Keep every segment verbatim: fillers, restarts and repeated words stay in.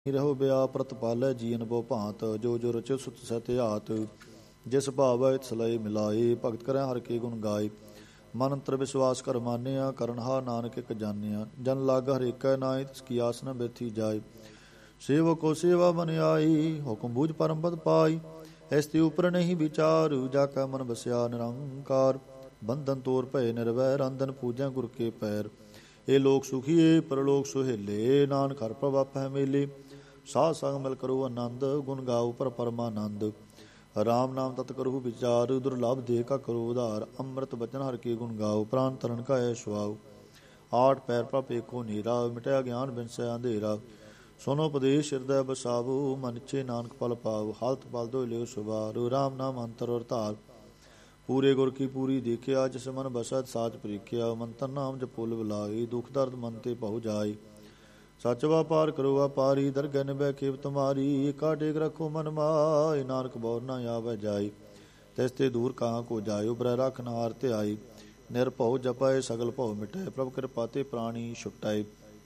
ਰਹੋ ਬਿਆ ਪ੍ਰਤਪਾਲੈ ਜੀਨ ਬੋ ਭਾਂਤ ਜੋ ਜੋ ਰਚਿ ਸੁਤ ਸਤਿਆਤ ਜਿਸ ਭਾਵੈ ਸਲਈ ਮਿਲਾਏ ਭਗਤ ਕਰੈ ਹਰਿ ਕੇ ਗੁਣ ਗਾਏ ਮਨ ਅੰਤਰ ਵਿਸ਼ਵਾਸ ਕਰ ਮਾਨਿਆ ਕਰਨਹਾ ਨਾਨਕ ਇਕ ਜਾਣਿਆ ਜਨ ਲਾਗ ਹਰੇਕੈ ਨਾਇ ਤਿਸ ਕੀ ਆਸ ਨ ਬੈਠੀ ਜਾਏ ਸੇਵ ਕੋ ਸੇਵਾ ਮਨ ਆਈ ਹੁਕਮ ਬੂਝ ਪਰਮ ਪਦ ਪਾਈ ਇਸ ਤੇ ਉਪਰ ਨਹੀਂ ਵਿਚਾਰ ਜਾ ਕੈ ਮਨ ਬਸਿਆ ਨਿਰੰਕਾਰ ਬੰਧਨ ਤੋਰ ਭਏ ਨਿਰਵੈ ਰੰਦਨ ਪੂਜੈ ਗੁਰ ਕੇ ਪੈਰ ਇਹ ਲੋਕ ਸੁਖੀਏ ਪਰਲੋਕ ਸੁਹੇਲੇ ਨਾਨਕ ਹਰਿ ਪ੍ਰਭਾਪੈ ਮੇਲੇ ਸਾਧ ਸੰਗ ਮਿਲ ਕਰੋ ਆਨੰਦ ਗੁਣ ਗਾਓ ਪਰ ਪਰਮਾਨੰਦ ਰਾਮ ਨਾਮ ਤਤ ਕਰਹੁ ਵਿਚਾਰ ਦੁਰਲਭ ਦੇ ਕਾ ਕਰੋ ਉਧਾਰ ਅੰਮ੍ਰਿਤ ਬਚਨ ਹਰਿ ਕੇ ਗੁਣ ਗਾਓ ਪ੍ਰਾਨ ਤਰਨ ਕਾ ਐ ਸੁਆਓ ਆਠ ਪੈਰ ਪ੍ਰਭ ਏਕੋ ਨੀਰਾ ਮਿਟਿਆ ਗਿਆਨ ਬਿਨਸੈ ਅੰਧੇਰਾ ਸੁਨੋ ਉਪਦੇਸ਼ ਹਿਰਦੈ ਬਸਾਵੋ ਮਨ ਚੇ ਨਾਨਕ ਪਲ ਪਾਵ ਹਾਲਤ ਪਲ ਦੋ ਲਿਓ ਸੁਬਾਰ ਰਾਮ ਨਾਮ ਅੰਤਰ ਔਰ ਧਾਰ ਪੂਰੇ ਗੁਰ ਕੀ ਪੂਰੀ ਦੇਖਿਆ ਜਿਸ ਮਨ ਬਸਤ ਸਾਚ ਪ੍ਰੀਖਿਆ ਮੰਤਰ ਨਾਮ ਜਪੁਲ ਬੁਲਾਏ ਦੁਖ ਦਰਦ ਮਨ ਤੇ ਭਉ ਜਾਏ ਸੱਚ ਵਾਪਾਰ ਕਰੋ ਵਾਪਾਰੀ ਦਰਗਹਿ ਨਿਭੈ ਖੇਪ ਤੁਮਾਰੀ ਏਕਾ ਟੇਕ ਰੱਖੋ ਮਨ ਮਾਇ ਨਾਨਕ ਬੌਰ ਨਾ ਆਵੈ ਜਾਏ ਤਿਸ ਤੇ ਦੂਰ ਕਹਾਂ ਕੋ ਜਾਏ ਉਬਰੈ ਰਖ ਨਾਰ ਤੇ ਆਈ ਨਿਰਭਉ ਜਪੈ ਸਗਲ ਭਉ ਮਿਟੈ ਪ੍ਰਭ ਕਿਰਪਾ ਤੇ ਪ੍ਰਾਣੀ ਛੁਟੈ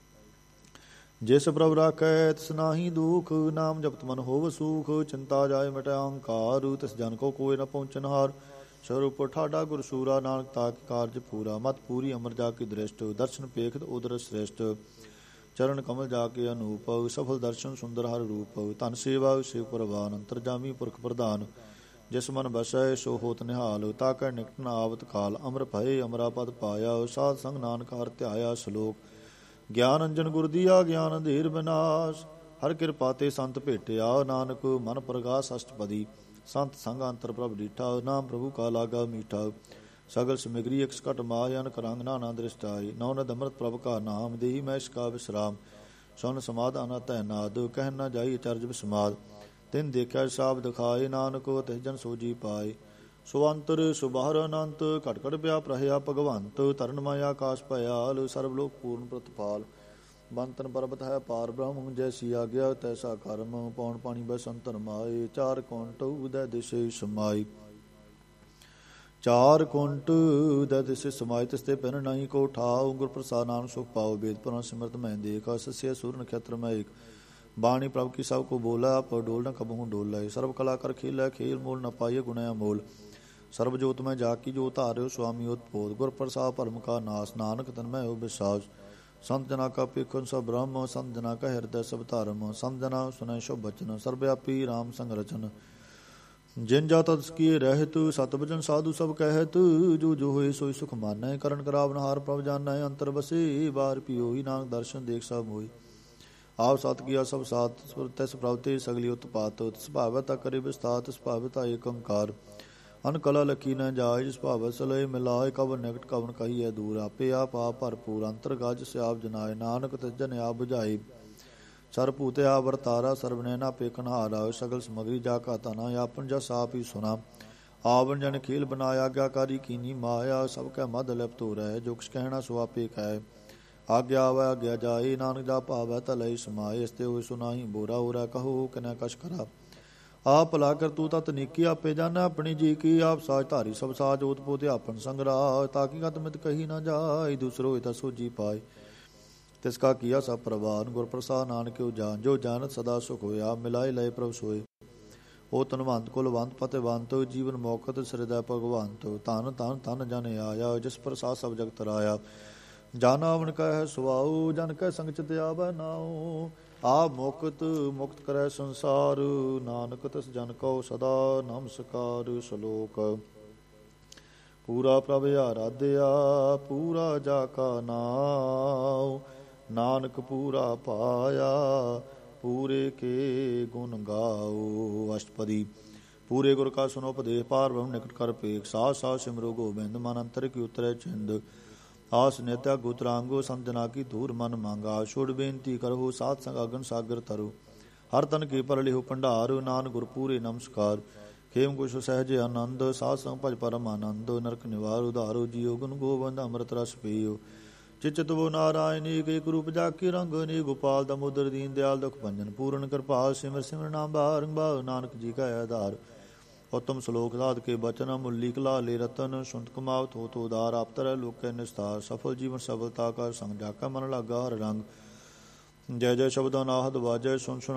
ਜਿਸ ਪ੍ਰਭ ਰਾਖੈ ਤਿਸ ਨਾਹੀ ਦੁਖ ਨਾਮ ਜਪਤ ਮਨ ਹੋਵ ਸੂਖ ਚਿੰਤਾ ਜਾਏ ਮਿਟੈ ਅਹੰਕਾਰ ਤਿਸ ਜਨ ਕੋ ਕੋਇ ਨ ਪਹੁੰਚਨਹਾਰ ਸਰੂਪ ਠਾਡਾ ਗੁਰ ਸੂਰਾ ਨਾਨਕ ਤਾਕ ਕਾਰਜ ਪੂਰਾ ਮਤ ਪੂਰੀ ਅਮਰ ਜਾ ਕੇ ਦ੍ਰਿਸ਼ਟ ਦਰਸ਼ਨ ਪੇਖਤ ਉਦਰ ਸ੍ਰੇਸ਼ਟ ਚਰਨ ਕਮਲ ਜਾ ਕੇ ਅਨੂਪ ਸਫਲ ਦਰਸ਼ਨ ਸੁੰਦਰ ਹਰ ਰੂਪ ਧਨ ਸੇਵਾ ਸੇਵ ਪ੍ਰਵਾਨ ਅੰਤਰਜਾਮੀ ਪੁਰਖ ਪ੍ਰਧਾਨ ਜਿਸ ਮਨ ਬਸੈ ਸੋ ਹੋਤ ਨਿਹਾਲ ਤਾਕੈ ਨਿਕਟ ਨ ਆਵਤ ਕਾਲ ਅਮਰ ਭਏ ਅਮਰਾ ਪਦ ਪਾਇਆ ਸਾਧ ਸੰਗ ਨਾਨਕ ਹਰਿ ਧਿਆਇਆ ਸ਼ਲੋਕ ਗਿਆਨ ਅੰਜਨ ਗੁਰ ਦੀਆ ਗਿਆਨ ਅੰਧੇਰ ਵਿਨਾਸ਼ ਹਰ ਕਿਰਪਾ ਤੇ ਸੰਤ ਭੇਟਿਆ ਨਾਨਕ ਮਨ ਪ੍ਰਗਾਸ ਅਸ਼ਟਪਦੀ ਸੰਤ ਸੰਗ ਅੰਤਰ ਪ੍ਰਭ ਡੀਠਾ ਨਾਮ ਪ੍ਰਭੂ ਕਾ ਲਾਗਾ ਮੀਠਾ ਸਗਲ ਸਮਗਰੀ ਇਕ ਸਕਟ ਮਾਇ ਅਨਕ ਰੰਗ ਨਾਨਾ ਦ੍ਰਿਸ਼ਟਾਈ ਨੌ ਨਦ ਅੰਮ੍ਰਿਤ ਪ੍ਰਭ ਕਾ ਨਾਮ ਦੇਹੀ ਮੈਸ਼ ਕਾ ਵਿਸਰਾਮ ਸੁਨ ਸਮਾਧ ਅਨਾ ਤੈ ਨਾਦ ਕਹਿ ਨਾ ਜਾਈ ਅਚਰਜ ਵਿਸਮਾਦ ਤਿਨ ਦੇਖਿਆ ਸਾਬ ਦਿਖਾਏ ਨਾਨਕ ਤਿਸ ਜਨ ਸੋਜੀ ਪਾਏ ਸੋ ਅੰਤਰ ਸੁਬਾਹਰ ਅਨੰਤ ਘਟ ਘਟ ਪਿਆਪ ਰਹਿਆ ਭਗਵੰਤ ਤਰਨ ਮਾਇਆ ਆਕਾਸ਼ ਭਇਆਲ ਸਰਬ ਲੋਕ ਪੂਰਨ ਪ੍ਰਤਪਾਲ ਬੰਤਨ ਪਰਬਤ ਹੈ ਪਾਰ ਬ੍ਰਹਮ ਜੈਸੀ ਆਗਿਆ ਤੈਸਾ ਕਰਮ ਪੌਣ ਪਾਣੀ ਬਸੰਤਰ ਮਾਏ ਚਾਰ ਕੌਂਟ ਉਦੈ ਦਿਸ਼ੇ ਸਮਾਈ ਚਾਰ ਕੁੰਟ ਉਦੈ ਦਿਸ਼ੇ ਸਮਾਈ ਤਿਸ ਤੇ ਪਹਿਨ ਨਹੀਂ ਕੋ ਠਾਉ ਗੁਰ ਪ੍ਰਸਾਦ ਨਾਮ ਸੁਖ ਪਾਓ ਬੇਦ ਪੁਰਾਨ ਸਿਮਰਤ ਮੈਂ ਦੇਖ ਸਸਿਆ ਸੂਰ ਨਖਤਰ ਮੈਂ ਏਕ ਬਾਣੀ ਪ੍ਰਭ ਕੀ ਸਭ ਕੋ ਬੋਲਾ ਪਰ ਡੋਲ ਨ ਕਬਹੂ ਡੋਲੇ ਸਰਬ ਕਲਾ ਕਰ ਖੇਲਾ ਖੇਲ ਮੋਲ ਨ ਪਾਈਏ ਗੁਣਿਆ ਮੋਲ ਸਰਬ ਜੋਤ ਮੈਂ ਜਾ ਕੀ ਜੋ ਧਾਰਿਓ ਸੁਆਮੀ ਉਤਪੋਤ ਗੁਰ ਪ੍ਰਸਾਦ ਭਰਮ ਕਾ ਨਾਸ ਨਾਨਕ ਤਨ ਮੈਂ ਹੋ ਵਿਸਾਸ ਸੰਤ ਜਨਾ ਕਾ ਪੇਖਨ ਸਭ ਬ੍ਰਹਮ ਸੰਤ ਜਨਾ ਕਾ ਹਿਰਦੈ ਸਭ ਧਰਮ ਸੰਤ ਜਨਾ ਸੁਨੈ ਸ਼ੁਭ ਬਚਨ ਸਰਬਿਆਪੀ ਰਾਮ ਸੰਗ ਰਚਨ ਜਿਨ ਜਾ ਤਤ ਕੀ ਰਹਿਤ ਸਤ ਬਚਨ ਸਾਧੂ ਸਭ ਕਹਿਤ ਜੋ ਜੋ ਹੋਏ ਸੋਈ ਸੁਖ ਮਾਨੈ ਕਰਨ ਕਰਾਵਨਹਾਰ ਪ੍ਰਭ ਜਾਣੈ ਅੰਤਰ ਬਸੇ ਬਾਰ ਪਿਓਈ ਨਾਨਕ ਦਰਸ਼ਨ ਦੇਖ ਸਭ ਹੋਈ ਆਪ ਸਤ ਕੀਆ ਸਭ ਸਾਤ ਤਿਸ ਪ੍ਰਭ ਤੇ ਸਗਲੀ ਉਤਪਾਤ ਤਿਸ ਭਾਵੈ ਤਾ ਕਰੇ ਵਿਸਤਾਰ ਤਿਸ ਭਾਵੈ ਤਾ ਏਕ ਓੰਕਾਰ ਅਨ ਕਲਾ ਲਖੀ ਨ ਜਾਇ ਜਿਸ ਭਾਵੈ ਸਲੈ ਮਿਲਾਇ ਕਵਨ ਨਿਕਟ ਕਵਨ ਕਹੀਐ ਦੂਰ ਆਪੇ ਆਪ ਆਪ ਭਰਪੂਰ ਅੰਤਰ ਗਜ ਸਿਆਪ ਜਨਾਏ ਨਾਨਕ ਤਿਸ ਜਨ ਆਪ ਬੁਝਾਈ ਸਰ ਭੂਤੇ ਆ ਵਰਤਾਰਾ ਸਰਬ ਨੈਨਾ ਪੇਖਨ ਹਾਰਾ ਸਗਲ ਸਮਗਰੀ ਜਾ ਕਾ ਤਨਾ ਆਪਨ ਜਸ ਆਪ ਹੀ ਸੁਨਾ ਆਵਨ ਜਨ ਖੇਲ ਬਨਾਇਆ ਆਗਿਆਕਾਰੀ ਕੀਨੀ ਮਾਇਆ ਸਭ ਕੈ ਮਦ ਲਿਪਤ ਹੋ ਰਹਿ ਜੋ ਕੁਛ ਕਹਿਣਾ ਸੋ ਆਪੇ ਕਹਿ ਆਗਿਆ ਆਵੈ ਆਗਿਆ ਜਾਏ ਨਾਨਕ ਜਾ ਭਾਵੈ ਤਾ ਲਈ ਸਮਾਏ ਇਸ ਤੇ ਹੋਏ ਸੁਨਾਹੀ ਬੋਰਾ ਹੋਰਾ ਕਹੋ ਕਿਨੈ ਕਛ ਕਰਾ ਆਪ ਭਲਾ ਕਰ ਤੂੰ ਤਤ ਨੀਕੀ ਆਪੇ ਜਾਣੈ ਆਪਣੀ ਜੀ ਕੀ ਆਪ ਸਾਜ ਧਾਰੀ ਸਭ ਸਾਜ ਓਤ ਪੋਤੇ ਆਪਨ ਸੰਗਰਾ ਤਾਕੀ ਗਤ ਮਿਤ ਕਹੀ ਨਾ ਜਾਏ ਦੂਸਰੋ ਹੋਏ ਤਾ ਸੋਜੀ ਪਾਏ ਤਿਸ ਕਾ ਕੀਆ ਸਭ ਪ੍ਰਵਾਨ ਗੁਰ ਪ੍ਰਸਾਦ ਨਾਨਕਿਓ ਜਾਨ ਜੋ ਜਾਨਤ ਸਦਾ ਸੁਖ ਹੋਇਆ ਮਿਲਾਏ ਲਏ ਪ੍ਰਭ ਸੋਏ ਉਹ ਤਨਵੰਤ ਕੁਲਵੰਤ ਫਤਿਹਵੰਤ ਜੀਵਨ ਮੌਕਤ ਸਿਰਦੈ ਭਗਵੰਤ ਧਨ ਧਨ ਧਨ ਜਨ ਆਇਆ ਜਿਸ ਪ੍ਰਸਾਦ ਸਭ ਜਗਤ ਰਾਇਆ ਜਨ ਆਵਨ ਕਹਿ ਸੁਆਉ ਜਨ ਕਹਿ ਸੰਗ ਚਿਤ ਆਵੈ ਨਾਉ ਆਪ ਮੁਕਤ ਮੁਕਤ ਕਰੈ ਸੰਸਾਰ ਨਾਨਕ ਤਿਸ ਜਨ ਕਉ ਸਦਾ ਨਮਸਕਾਰ ਸ਼ਲੋਕ ਪੂਰਾ ਪ੍ਰਭ ਆਰਾਧਿਆ ਪੂਰਾ ਜਾ ਕਾ ਨਾਉ ਨਾਨਕ ਪੂਰਾ ਪਾਇਆ ਪੂਰੇ ਕੇ ਗੁਣ ਗਾਓ ਅਸ਼ਟਪਦੀ ਪੂਰੇ ਗੁਰ ਕਾ ਸੁਨੋ ਉਪਦੇਸ਼ ਪਾਰ ਬ੍ਰਹਮ ਨਿਕਟ ਕਰ ਪੇਖ ਸਾਧ ਸਾਧ ਸਿਮਰੋ ਗੋਬਿੰਦ ਮਨ ਅੰਤਰ ਕੀ ਉਤਰੈ ਚਿੰਦ ਆਸ ਨਿਤਿਆ ਗੁਤਰਾਂਗੋ ਸੰਤਨਾ ਕੀ ਧੂਰ ਮਨ ਮੰਗਾ ਛੋੜ ਬੇਨਤੀ ਕਰੋ ਸਾਧ ਸੰਗ ਅਗਨ ਸਾਗਰ ਤਰੋ ਹਰ ਤਨ ਕੀ ਪਰ ਲਿਓ ਭੰਡਾਰ ਨਾਨਕ ਗੁਰ ਪੂਰੇ ਨਮਸਕਾਰ ਖੇਮ ਕੁਸ਼ ਸਹਿਜ ਆਨੰਦ ਸਾਧ ਸੰਗ ਭਜ ਪਰਮ ਆਨੰਦ ਨਰਕ ਨਿਵਾਰ ਉਧਾਰੋ ਜੀਓ ਗੁਣ ਗੋਬਿੰਦ ਅੰਮ੍ਰਿਤ ਰਸ ਪੀਓ ਚਿਚਤ ਵੋ ਨਾਰਾਇਣ ਏਕ ਏਕ ਰੂਪ ਜਾ ਕੇ ਰੰਗ ਨੀ ਗੋਪਾਲ ਦਮੋਦਰ ਦੀਨ ਦਿਆਲ ਦੁਖ ਭੰਜਨ ਪੂਰਨ ਕਿਰਪਾਲ ਸਿਮਰ ਸਿਮਰ ਨਾਮ ਬਾਰੰਬਾਰ ਨਾਨਕ ਜੀ ਕਾ ਆਧਾਰ ਉਤਮ ਸ਼ਲੋਕ ਸਾਧ ਕੇ ਬਚਨ ਮੁੱਲੀ ਕਲਾ ਲੈ ਰਤਨ ਸੁੰਤ ਕਮਾਵਤ ਹੋ ਤੋ ਉਦਾਰ ਆਪ ਤਰੈ ਲੋਕੈ ਨਿਸਤਾਰ ਸਫਲ ਜੀਵਨ ਸਫਲਤਾ ਕਰ ਸੰਗ ਜਾ ਕਾ ਮਨ ਲਾਗਾ ਹਰ ਰੰਗ ਜੈ ਜੈ ਸ਼ਬਦ ਅਨਾਹਦ ਵਾਜੈ ਸੁਨ ਸੁਨ